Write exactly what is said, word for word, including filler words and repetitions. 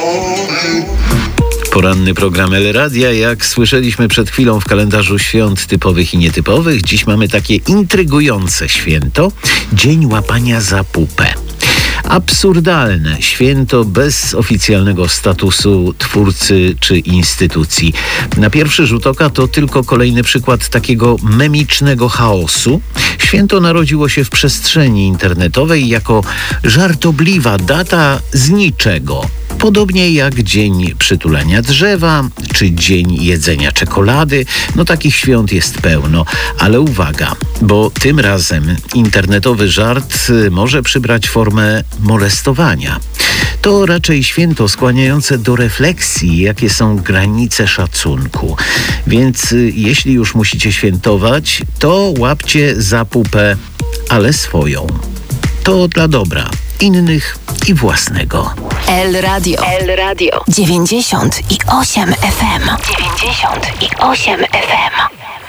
Poranny program El Radia, jak słyszeliśmy przed chwilą w kalendarzu świąt typowych i nietypowych. Dziś mamy takie intrygujące święto. Dzień łapania za pupę. Absurdalne święto bez oficjalnego statusu twórcy czy instytucji. Na pierwszy rzut oka to tylko kolejny przykład takiego memicznego chaosu. Święto narodziło się w przestrzeni internetowej jako żartobliwa data z niczego. Podobnie jak dzień przytulania drzewa, czy dzień jedzenia czekolady. No takich świąt jest pełno, ale uwaga, bo tym razem internetowy żart może przybrać formę molestowania. To raczej święto skłaniające do refleksji, jakie są granice szacunku. Więc jeśli już musicie świętować, to łapcie za pupę, ale swoją. To dla dobra innych i własnego. El Radio. El Radio. dziewięćdziesiąt i osiem F M. dziewięćdziesiąt i osiem F M.